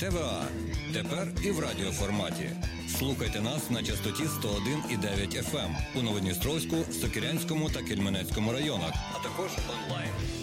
ТВА. Тепер і в радіоформаті. Слухайте нас на частоті 101,9 FM у Новодністровську, Сокирянському та Кельменецькому районах, а також онлайн.